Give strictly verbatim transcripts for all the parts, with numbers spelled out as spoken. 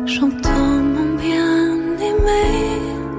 j'entends mon bien-aimé.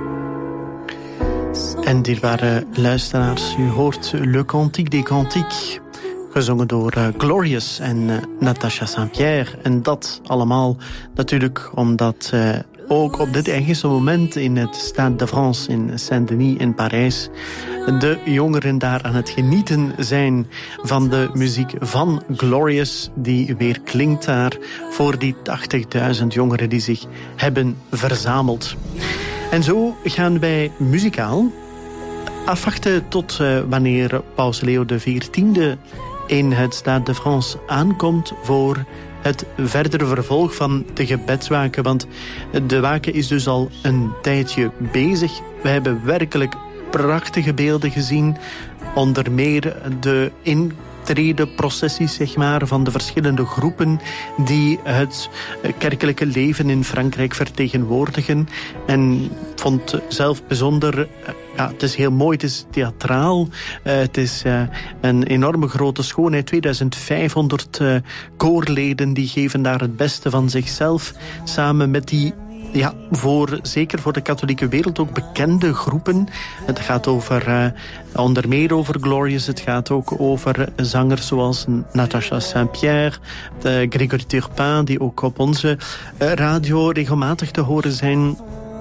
En dierbare luisteraars, u hoort Le Cantique des Cantiques, gezongen door uh, Glorious en uh, Natacha Saint-Pierre. En dat allemaal natuurlijk omdat uh, ook op dit eigenste moment in het Stade de France in Saint-Denis in Parijs de jongeren daar aan het genieten zijn van de muziek van Glorious, die weer klinkt daar voor die tachtigduizend jongeren die zich hebben verzameld. En zo gaan wij muzikaal afwachten tot uh, wanneer Paus Leo de veertiende in het Stade de France aankomt voor het verdere vervolg van de gebedswaken. Want de waken is dus al een tijdje bezig. We hebben werkelijk prachtige beelden gezien. Onder meer de intredeprocessies, zeg maar, van de verschillende groepen die het kerkelijke leven in Frankrijk vertegenwoordigen. En vond zelf bijzonder, ja, het is heel mooi, het is theatraal. Uh, het is uh, een enorme grote schoonheid. tweeduizendvijfhonderd uh, koorleden die geven daar het beste van zichzelf, samen met die, ja, voor, zeker voor de katholieke wereld ook bekende groepen. Het gaat over, uh, onder meer over Glorious. Het gaat ook over zangers zoals Natacha Saint-Pierre, de Grégory Turpin, die ook op onze uh, radio regelmatig te horen zijn.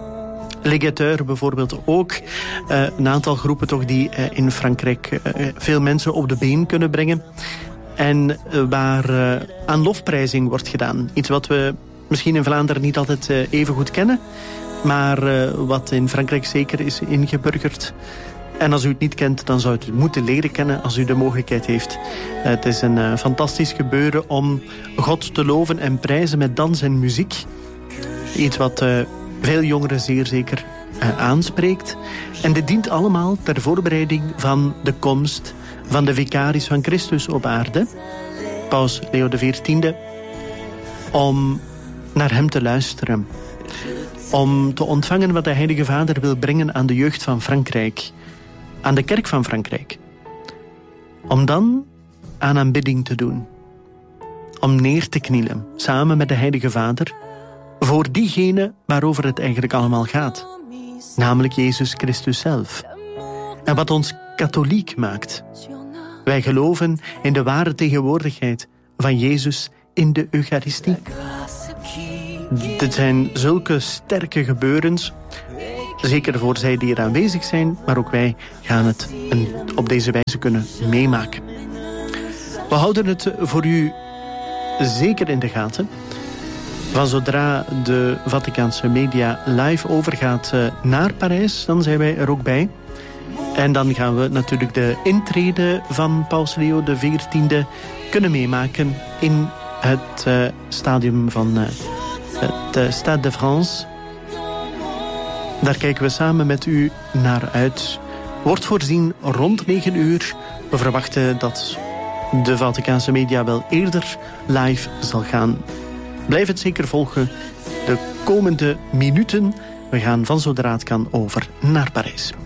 Legateur bijvoorbeeld ook. Uh, een aantal groepen toch die uh, in Frankrijk uh, veel mensen op de been kunnen brengen. En uh, waar uh, aan lofprijzing wordt gedaan. Iets wat we misschien in Vlaanderen niet altijd uh, even goed kennen, maar uh, wat in Frankrijk zeker is ingeburgerd. En als u het niet kent, dan zou u het moeten leren kennen als u de mogelijkheid heeft. Uh, het is een uh, fantastisch gebeuren om God te loven en prijzen met dans en muziek. Iets wat uh, veel jongeren zeer zeker uh, aanspreekt. En dit dient allemaal ter voorbereiding van de komst van de vicaris van Christus op aarde, Paus Leo de veertiende, om naar hem te luisteren. Om te ontvangen wat de Heilige Vader wil brengen aan de jeugd van Frankrijk, aan de kerk van Frankrijk. Om dan aan aanbidding te doen. Om neer te knielen, samen met de Heilige Vader, voor diegene waarover het eigenlijk allemaal gaat. Namelijk Jezus Christus zelf. En wat ons katholiek maakt. Wij geloven in de ware tegenwoordigheid van Jezus in de Eucharistie. Dit zijn zulke sterke gebeurens, zeker voor zij die er aanwezig zijn, maar ook wij gaan het op deze wijze kunnen meemaken. We houden het voor u zeker in de gaten. Van zodra de Vaticaanse media live overgaat naar Parijs, dan zijn wij er ook bij. En dan gaan we natuurlijk de intrede van Paus Leo de veertiende kunnen meemaken in het uh, stadium van uh, het uh, Stade de France. Daar kijken we samen met u naar uit. Wordt voorzien rond negen uur. We verwachten dat de Vaticaanse media wel eerder live zal gaan. Blijf het zeker volgen de komende minuten. We gaan van zodra het kan over naar Parijs.